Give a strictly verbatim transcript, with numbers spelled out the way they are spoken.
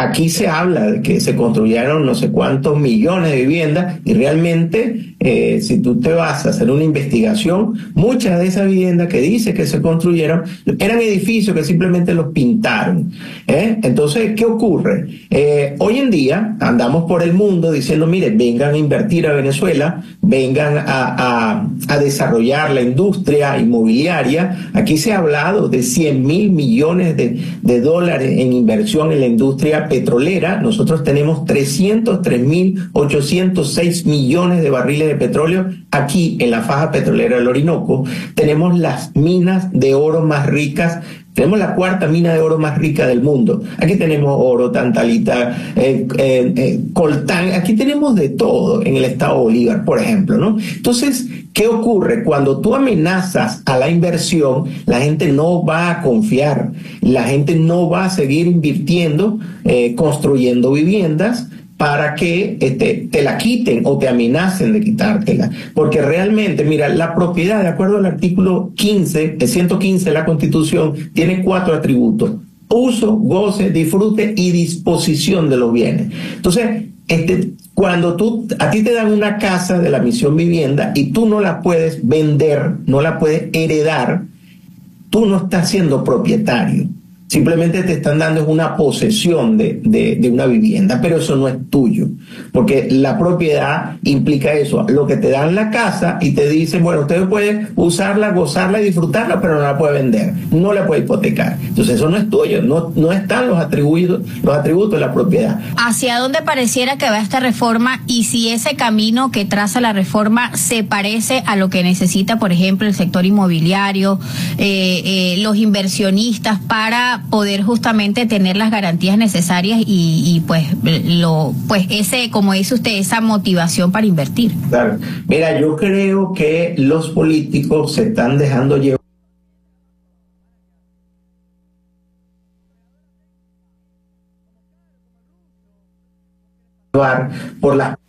aquí se habla de que se construyeron no sé cuántos millones de viviendas y realmente eh, si tú te vas a hacer una investigación, muchas de esas viviendas que dice que se construyeron eran edificios que simplemente los pintaron. ¿eh? Entonces, ¿qué ocurre? Eh, hoy en día andamos por el mundo diciendo, mire, vengan a invertir a Venezuela, vengan a, a, a desarrollar la industria inmobiliaria. Aquí se ha hablado de cien mil millones de, de dólares en inversión en la industria petrolera. Nosotros tenemos trescientos tres mil ochocientos seis millones de barriles de petróleo aquí en la faja petrolera del Orinoco. Tenemos las minas de oro más ricas. Tenemos la cuarta mina de oro más rica del mundo. Aquí tenemos oro, tantalita, eh, eh, eh, coltán. Aquí tenemos de todo en el estado Bolívar, por ejemplo, ¿no? Entonces, ¿qué ocurre? Cuando tú amenazas a la inversión, la gente no va a confiar. La gente no va a seguir invirtiendo, eh, construyendo viviendas para que este, te la quiten o te amenacen de quitártela. Porque realmente, mira, la propiedad, de acuerdo al artículo quince, el ciento quince de la Constitución, tiene cuatro atributos: uso, goce, disfrute y disposición de los bienes. Entonces, este, cuando tú, a ti te dan una casa de la Misión Vivienda y tú no la puedes vender, no la puedes heredar, tú no estás siendo propietario. Simplemente te están dando una posesión de, de, de una vivienda, pero eso no es tuyo, porque la propiedad implica eso, lo que te dan la casa y te dicen, bueno, usted puede usarla, gozarla y disfrutarla, pero no la puede vender, no la puede hipotecar. Entonces eso no es tuyo, no, no están los atributos, los atributos de la propiedad. ¿Hacia dónde pareciera que va esta reforma y si ese camino que traza la reforma se parece a lo que necesita, por ejemplo, el sector inmobiliario, eh, eh, los inversionistas para poder justamente tener las garantías necesarias y, y pues lo pues ese, como dice usted, esa motivación para invertir? Claro. Mira, yo creo que los políticos se están dejando llevar por las